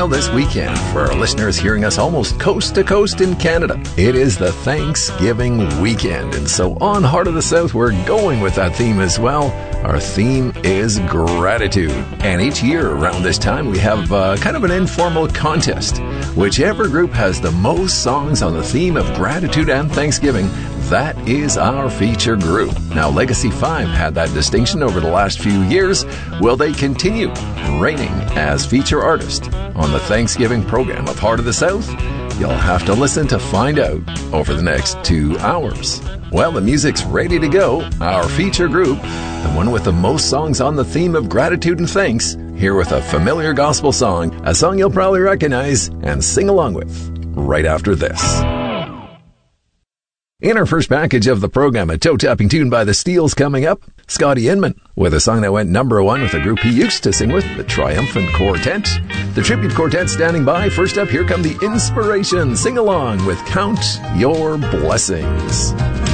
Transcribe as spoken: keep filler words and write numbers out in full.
Well, this weekend, for our listeners hearing us almost coast to coast in Canada, it is the Thanksgiving weekend. And so on Heart of the South, we're going with that theme as well. Our theme is gratitude. And each year around this time, we have uh, kind of an informal contest. Whichever group has the most songs on the theme of gratitude and Thanksgiving, that is our feature group. Now, Legacy five had that distinction over the last few years. Will they continue reigning as feature artist on the Thanksgiving program of Heart of the South? You'll have to listen to find out over the next two hours. Well, the music's ready to go. Our feature group, the one with the most songs on the theme of gratitude and thanks, here with a familiar gospel song, a song you'll probably recognize and sing along with right after this. In our first package of the program, a toe-tapping tune by the Steels coming up, Scotty Inman with a song that went number one with a group he used to sing with, the Triumphant Quartet. The Tribute Quartet standing by. First up, here come the Inspirations. Sing along with Count Your Blessings.